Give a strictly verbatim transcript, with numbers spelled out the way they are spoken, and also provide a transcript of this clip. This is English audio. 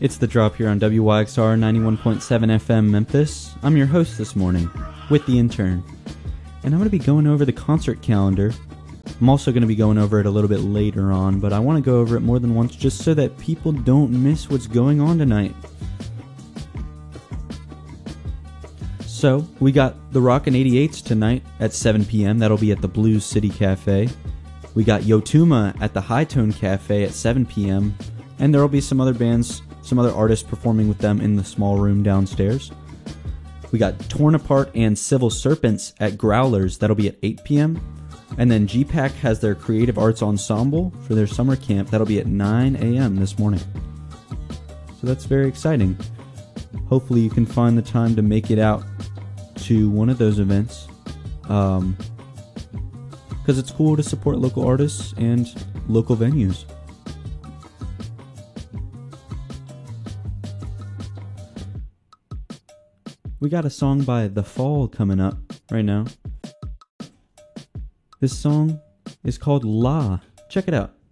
It's The Drop here on W Y X R ninety-one point seven F M Memphis. I'm your host this morning, with the intern. And I'm going to be going over the concert calendar. I'm also going to be going over it a little bit later on, but I want to go over it more than once just so that people don't miss what's going on tonight. So, we got the Rockin' eighty-eights tonight at seven p.m. That'll be at the Blues City Cafe. We got Yotuma at the High Tone Cafe at seven p.m. And there will be some other bands, some other artists performing with them in the small room downstairs. We got Torn Apart and Civil Serpents at Growlers. That'll be at eight p.m. And then G PAC has their Creative Arts Ensemble for their summer camp. That'll be at nine a.m. this morning. So that's very exciting. Hopefully you can find the time to make it out to one of those events. Um, because it's cool to support local artists and local venues. We got a song by The Fall coming up right now. This song is called La. Check it out.